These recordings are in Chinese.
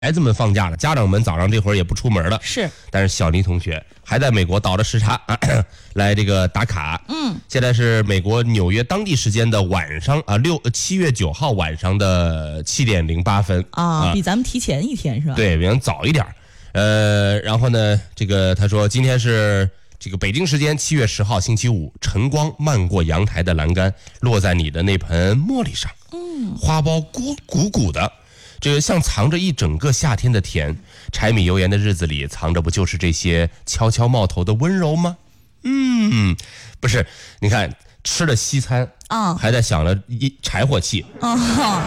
孩子们放假了，家长们早上这会儿也不出门了， 是， 但是小妮同学还在美国倒着时差来这个打卡。现在是美国纽约当地时间的晚上7月9号晚上的7点08分啊，比咱们提前一天是吧？ 对，比咱早一点。然后呢，这个他说今天是这个北京时间7月10号星期五，晨光漫过阳台的栏杆，落在你的那盆茉莉上，花苞鼓鼓的。这个像藏着一整个夏天的甜，柴米油盐的日子里藏着不就是这些悄悄冒头的温柔吗？不是，你看吃了西餐啊，还在想了柴火气啊。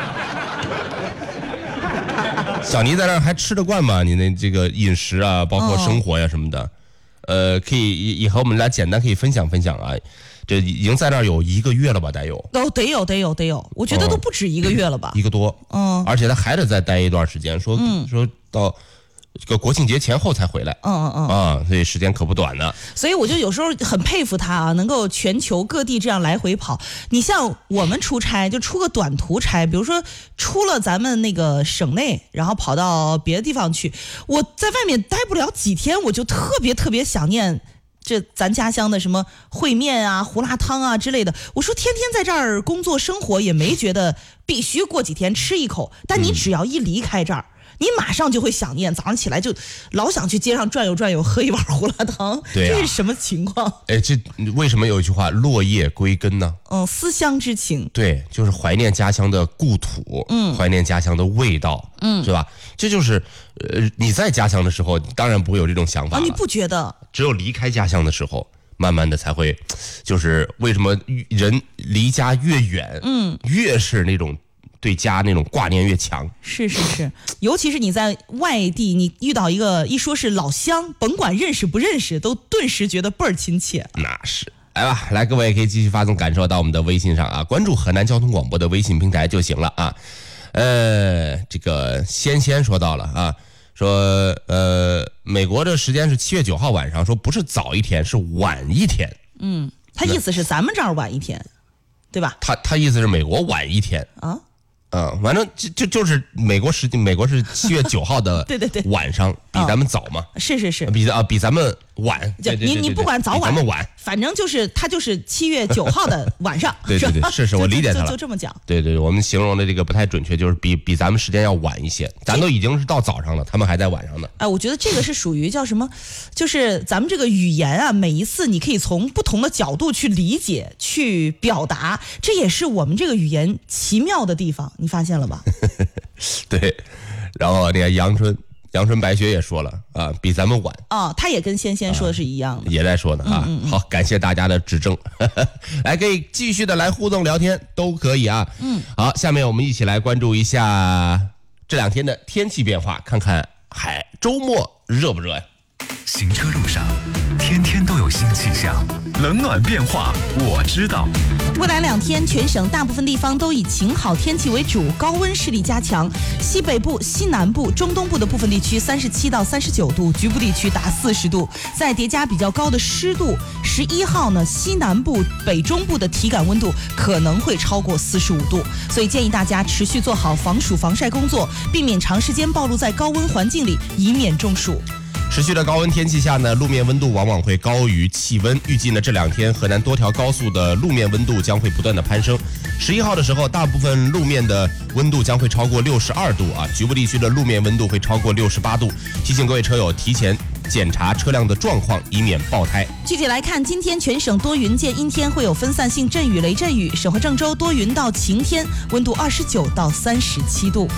小妮在那儿还吃得惯吗？你那这个饮食啊，包括生活呀什么的，可以以后我们俩简单可以分享分享啊。这已经在那儿有1个月了吧？得有， 得有，我觉得都不止1个月了吧 ？1个多，而且他还得再待一段时间，说到这个国庆节前后才回来，所以时间可不短呢。 所以我就有时候很佩服他啊，能够全球各地这样来回跑。你像我们出差就出个短途差，比如说出了咱们那个省内，然后跑到别的地方去，我在外面待不了几天，我就特别想念这咱家乡的什么烩面啊、胡辣汤啊之类的。我说天天在这儿工作生活也没觉得必须过几天吃一口，但你只要一离开这儿，你马上就会想念，早上起来就老想去街上转悠，喝一碗胡辣汤。对啊，这是什么情况？ 这为什么有一句话落叶归根呢？ 思乡之情。对， 就是怀念家乡的故土，怀念家乡的味道，是吧？这就是你在家乡的时候，当然不会有这种想法了。 你不觉得？只有离开家乡的时候，慢慢的才会，就是为什么人离家越远，越是那种对家那种挂念越强。是， 尤其是你在外地，你遇到一说是老乡，甭管认识不认识，都顿时觉得倍儿亲切。 那是。来吧，来，各位也可以继续发送感受到我们的微信上啊，关注河南交通广播的微信平台就行了啊。这个先说到了啊，说美国的时间是7月9号晚上，说不是早一天，是晚一天。 他意思是咱们这儿晚一天，对吧？ 他意思是美国晚一天啊。反正就是美国是7月9号的对晚上，比咱们早嘛。 是， 比咱们晚。 你不管早晚， 咱们晚， 反正他就是7月9号的晚上。 对，是我理解他了。 就这么讲。 对，我们形容的这个不太准确，就是比咱们时间要晚一些。咱都已经是到早上了，他们还在晚上呢。 我觉得这个是属于叫什么？就是咱们这个语言啊，每一次你可以从不同的角度去理解、去表达，这也是我们这个语言奇妙的地方。你发现了吧？ 对，然后那个阳春白雪也说了啊，比咱们晚他也跟仙说的是一样的， 也在说呢啊。好，感谢大家的指正，来可以继续的来互动聊天都可以啊。好，下面我们一起来关注一下这2天的天气变化，看看周末热不热呀？ 行车路上，天天都有新气象，冷暖变化我知道。 未来2天，全省大部分地方都以晴好天气为主，高温势力加强。西北部、西南部、中东部的部分地区37到39度，局部地区达40度。再叠加比较高的湿度，11号呢，西南部、北中部的体感温度可能会超过45度，所以建议大家持续做好防暑防晒工作，避免长时间暴露在高温环境里，以免中暑。 持续的高温天气下呢，路面温度往往会高于气温。预计呢这2天，河南多条高速的路面温度将会不断的攀升。11号的时候，大部分路面的温度将会超过62度啊，局部地区的路面温度会超过68度。提醒各位车友提前检查车辆的状况，以免爆胎。 具体来看，今天全省多云见阴天，会有分散性阵雨、雷阵雨。省会郑州多云到晴天，温度29到37度。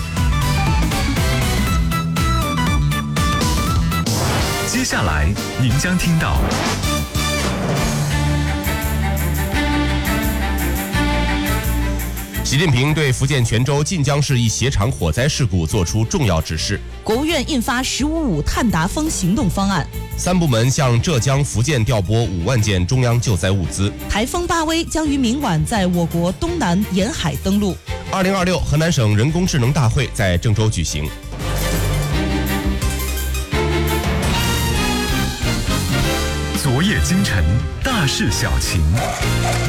接下来您将听到习近平对福建泉州晋江市一鞋厂火灾事故作出重要指示。 国务院印发“1055”碳达峰行动方案。 3部门向浙江、福建调拨5万件中央救灾物资。 台风巴威将于明晚在我国东南沿海登陆。 2026河南省人工智能大会在郑州举行。 昨夜今晨，大事小情。